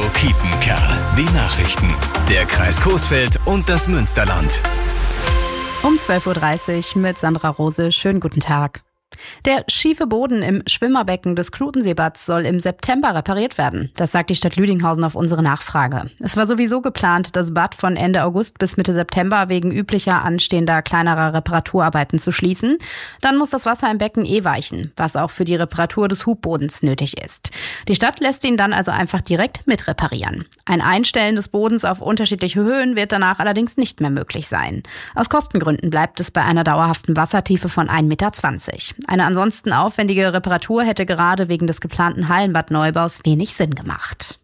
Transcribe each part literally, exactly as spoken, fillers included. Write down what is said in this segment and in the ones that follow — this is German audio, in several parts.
Kiepenkerl. Die Nachrichten. Der Kreis Coesfeld und das Münsterland. Um zwölf Uhr dreißig mit Sandra Rose. Schönen guten Tag. Der schiefe Boden im Schwimmerbecken des Klutenseebads soll im September repariert werden. Das sagt die Stadt Lüdinghausen auf unsere Nachfrage. Es war sowieso geplant, das Bad von Ende August bis Mitte September wegen üblicher anstehender kleinerer Reparaturarbeiten zu schließen. Dann muss das Wasser im Becken eh weichen, was auch für die Reparatur des Hubbodens nötig ist. Die Stadt lässt ihn dann also einfach direkt mit reparieren. Ein Einstellen des Bodens auf unterschiedliche Höhen wird danach allerdings nicht mehr möglich sein. Aus Kostengründen bleibt es bei einer dauerhaften Wassertiefe von ein Meter zwanzig. Eine ansonsten aufwendige Reparatur hätte gerade wegen des geplanten Hallenbadneubaus wenig Sinn gemacht.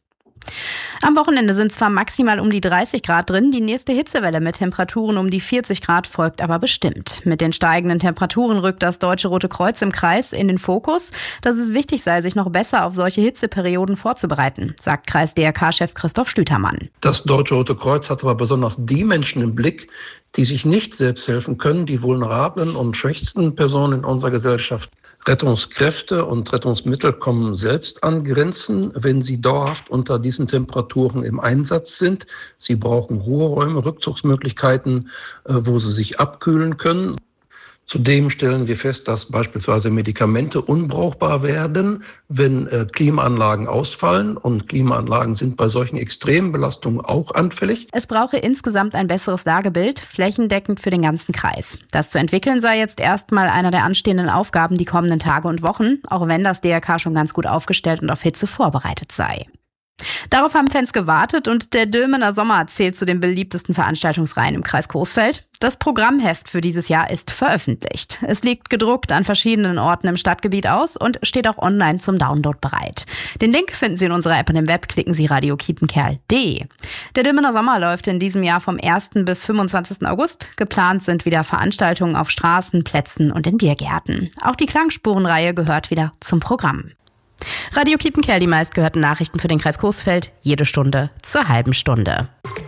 Am Wochenende sind zwar maximal um die dreißig Grad drin, die nächste Hitzewelle mit Temperaturen um die vierzig Grad folgt aber bestimmt. Mit den steigenden Temperaturen rückt das Deutsche Rote Kreuz im Kreis in den Fokus, dass es wichtig sei, sich noch besser auf solche Hitzeperioden vorzubereiten, sagt Kreis-D R K-Chef Christoph Stütermann. Das Deutsche Rote Kreuz hat aber besonders die Menschen im Blick, die sich nicht selbst helfen können, die vulnerablen und schwächsten Personen in unserer Gesellschaft. Rettungskräfte und Rettungsmittel kommen selbst an Grenzen, wenn sie dauerhaft unter diesen Temperaturen im Einsatz sind. Sie brauchen Ruheräume, Rückzugsmöglichkeiten, wo sie sich abkühlen können. Zudem stellen wir fest, dass beispielsweise Medikamente unbrauchbar werden, wenn äh, Klimaanlagen ausfallen. Und Klimaanlagen sind bei solchen Extrembelastungen auch anfällig. Es brauche insgesamt ein besseres Lagebild, flächendeckend für den ganzen Kreis. Das zu entwickeln sei jetzt erstmal einer der anstehenden Aufgaben die kommenden Tage und Wochen, auch wenn das D R K schon ganz gut aufgestellt und auf Hitze vorbereitet sei. Darauf haben Fans gewartet und der Dülmener Sommer zählt zu den beliebtesten Veranstaltungsreihen im Kreis Coesfeld. Das Programmheft für dieses Jahr ist veröffentlicht. Es liegt gedruckt an verschiedenen Orten im Stadtgebiet aus und steht auch online zum Download bereit. Den Link finden Sie in unserer App und im Web, klicken Sie radio kiepenkerl punkt de. Der Dülmener Sommer läuft in diesem Jahr vom ersten bis fünfundzwanzigsten August. Geplant sind wieder Veranstaltungen auf Straßen, Plätzen und in Biergärten. Auch die Klangspurenreihe gehört wieder zum Programm. Radio Kiepenkerl, die meistgehörten Nachrichten für den Kreis Coesfeld, jede Stunde zur halben Stunde.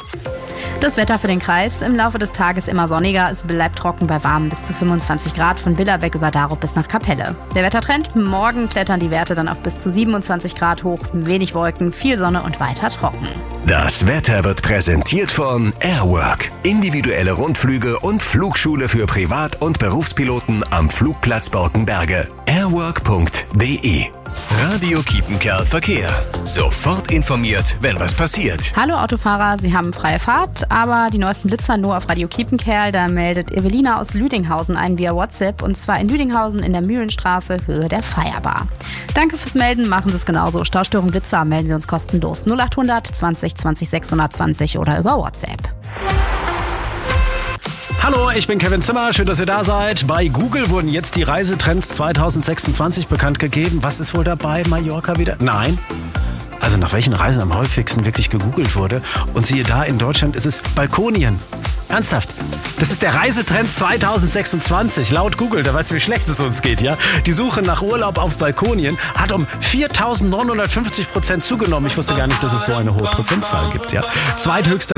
Das Wetter für den Kreis: im Laufe des Tages immer sonniger, es bleibt trocken bei warmen bis zu fünfundzwanzig Grad von Billerbeck über Darup bis nach Kapelle. Der Wettertrend: morgen klettern die Werte dann auf bis zu siebenundzwanzig Grad hoch, wenig Wolken, viel Sonne und weiter trocken. Das Wetter wird präsentiert von Airwork. Individuelle Rundflüge und Flugschule für Privat- und Berufspiloten am Flugplatz Borkenberge. airwork punkt de. Radio Kiepenkerl Verkehr. Sofort informiert, wenn was passiert. Hallo Autofahrer, Sie haben freie Fahrt, aber die neuesten Blitzer nur auf Radio Kiepenkerl. Da meldet Evelina aus Lüdinghausen ein via WhatsApp, und zwar in Lüdinghausen in der Mühlenstraße, Höhe der Feierbar. Danke fürs Melden, machen Sie es genauso. Staustörung Blitzer, melden Sie uns kostenlos null achthundert zwanzig zwanzig sechshundertzwanzig oder über WhatsApp. Hallo, ich bin Kevin Zimmer, schön, dass ihr da seid. Bei Google wurden jetzt die Reisetrends zwanzig sechsundzwanzig bekannt gegeben. Was ist wohl dabei? Mallorca wieder? Nein. Also nach welchen Reisen am häufigsten wirklich gegoogelt wurde. Und siehe da, in Deutschland ist es Balkonien. Ernsthaft. Das ist der Reisetrend zwanzig sechsundzwanzig. Laut Google, da weißt du, wie schlecht es uns geht, ja? Die Suche nach Urlaub auf Balkonien hat um viertausendneunhundertfünfzig Prozent zugenommen. Ich wusste gar nicht, dass es so eine hohe Prozentzahl gibt, ja? Zweithöchster